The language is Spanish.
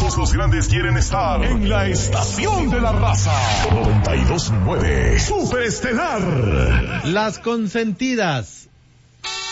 Todos los grandes quieren estar en la estación de la raza. 92.9 Superestelar. Las consentidas.